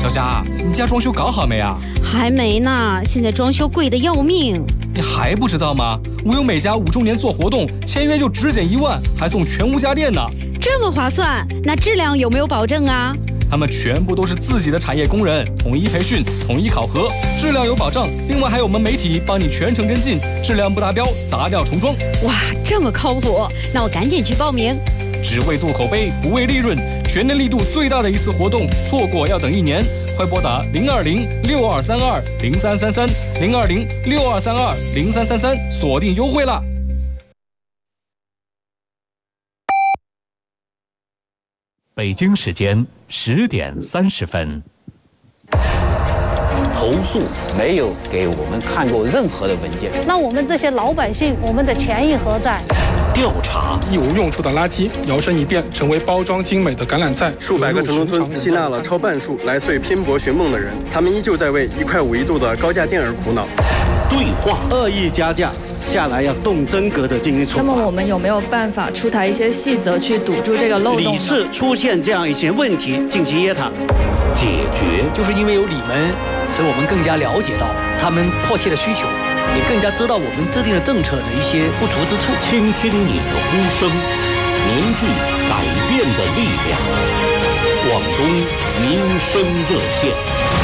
小霞，你家装修搞好没啊？ 还没呢，现在装修贵得要命。 你还不知道吗？我有美家5周年做活动，签约就只减1万，还送全屋家电呢。 这么划算，那质量有没有保证啊？ 他们全部都是自己的产业工人，统一培训，统一考核，质量有保障。另外还有我们媒体帮你全程跟进，质量不达标砸掉重装。 哇，这么靠谱，那我赶紧去报名。 只为做口碑，不为利润，全年力度最大的一次活动，错过要等1年。快拨打020-6232-0333，020-6232-0333，锁定优惠啦！ 北京时间10点30分。 投诉没有给我们看过任何的文件， 那我们这些老百姓，我们的权益何在？ 调查一无用处的垃圾摇身一变成为包装精美的橄榄菜， 数百个城中村吸纳了超半数来岁拼搏寻梦的人，他们依旧在为1块5一度的高价电而苦恼。 对话恶意加价下来要动真格的进行处罚。 那么我们有没有办法出台一些细则去堵住这个漏洞？ 理事出现这样一些问题进行约谈， 解决， 就是因为有你们，使我们更加了解到他们迫切的需求，也更加知道我们制定的政策的一些不足之处。 倾听你的呼声，凝聚改变的力量。广东民生热线。